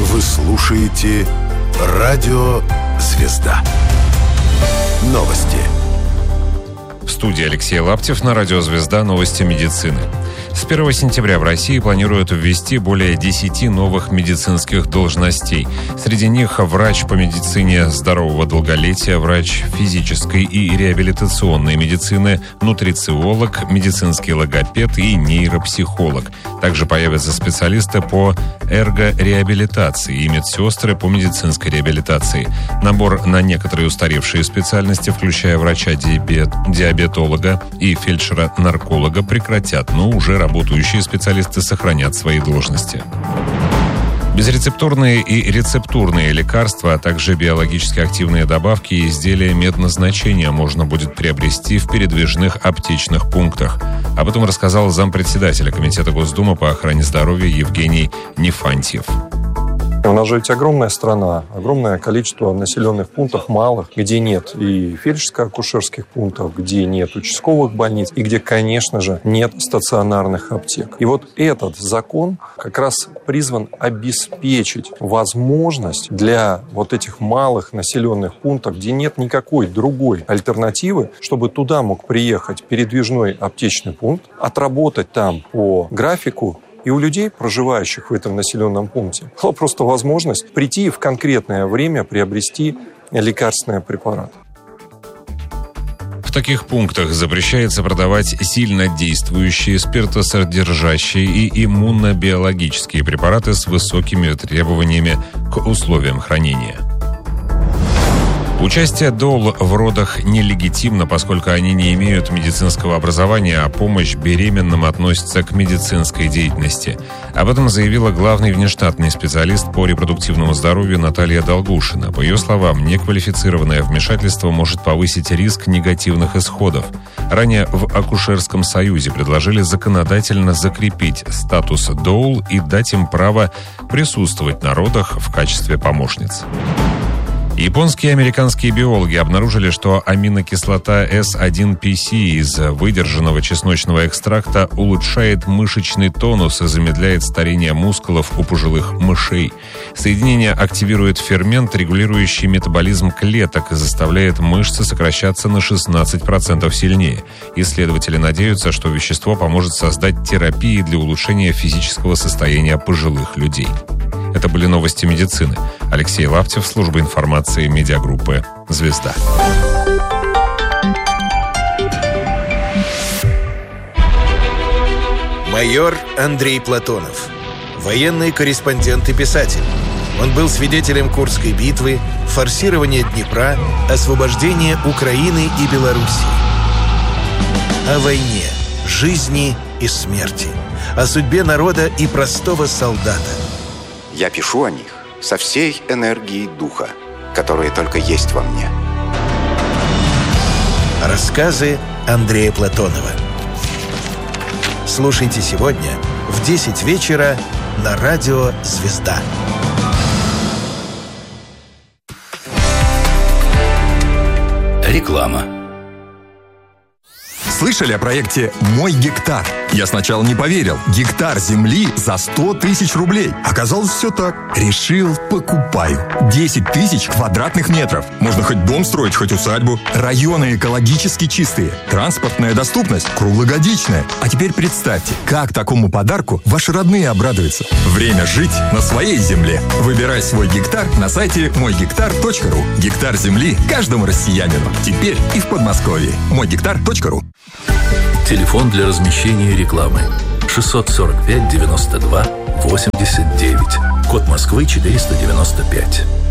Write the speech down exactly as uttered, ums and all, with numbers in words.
Вы слушаете Радио Звезда. Новости. В студии Алексей Лаптев на Радио Звезда. Новости медицины. С первого сентября в России планируют ввести более десяти новых медицинских должностей. Среди них врач по медицине здорового долголетия, врач физической и реабилитационной медицины, нутрициолог, медицинский логопед и нейропсихолог. Также появятся специалисты по эргореабилитации и медсестры по медицинской реабилитации. Набор на некоторые устаревшие специальности, включая врача-диабетолога и фельдшера-нарколога, прекратят, но уже работающие специалисты сохранят свои должности. Безрецептурные и рецептурные лекарства, а также биологически активные добавки и изделия медназначения можно будет приобрести в передвижных аптечных пунктах. Об этом рассказал зампредседателя Комитета Госдумы по охране здоровья Евгений Нефантьев. У нас же ведь огромная страна, огромное количество населенных пунктов малых, где нет и фельдшерско-акушерских пунктов, где нет участковых больниц и где, конечно же, нет стационарных аптек. И вот этот закон как раз призван обеспечить возможность для вот этих малых населенных пунктов, где нет никакой другой альтернативы, чтобы туда мог приехать передвижной аптечный пункт, отработать там по графику. И у людей, проживающих в этом населенном пункте, была просто возможность прийти и в конкретное время приобрести лекарственный препарат. В таких пунктах запрещается продавать сильно действующие, спиртосодержащие и иммунобиологические препараты с высокими требованиями к условиям хранения. Участие ДОЛ в родах нелегитимно, поскольку они не имеют медицинского образования, а помощь беременным относится к медицинской деятельности. Об этом заявила главный внештатный специалист по репродуктивному здоровью Наталья Долгушина. По ее словам, неквалифицированное вмешательство может повысить риск негативных исходов. Ранее в Акушерском союзе предложили законодательно закрепить статус ДОЛ и дать им право присутствовать на родах в качестве помощниц. Японские и американские биологи обнаружили, что аминокислота эс один пи си из выдержанного чесночного экстракта улучшает мышечный тонус и замедляет старение мускулов у пожилых мышей. Соединение активирует фермент, регулирующий метаболизм клеток, и заставляет мышцы сокращаться на шестнадцать процентов сильнее. Исследователи надеются, что вещество поможет создать терапии для улучшения физического состояния пожилых людей. Это были новости медицины. Алексей Лаптев, служба информации медиагруппы «Звезда». Майор Андрей Платонов. Военный корреспондент и писатель. Он был свидетелем Курской битвы, форсирования Днепра, освобождения Украины и Белоруссии. О войне, жизни и смерти. О судьбе народа и простого солдата. Я пишу о них со всей энергией духа, которая только есть во мне. Рассказы Андрея Платонова. Слушайте сегодня в десять вечера на Радио «Звезда». Реклама. Слышали о проекте «Мой гектар»? Я сначала не поверил. Гектар земли за сто тысяч рублей. Оказалось, все так. Решил, покупаю. десять тысяч квадратных метров. Можно хоть дом строить, хоть усадьбу. Районы экологически чистые. Транспортная доступность круглогодичная. А теперь представьте, как такому подарку ваши родные обрадуются. Время жить на своей земле. Выбирай свой гектар на сайте мой гектар точка ру. Гектар земли каждому россиянину. Теперь и в Подмосковье. мой гектар точка ру. Телефон для размещения рекламы шестьсот сорок пять девяносто два восемьдесят девять. Код Москвы четыреста девяносто пять.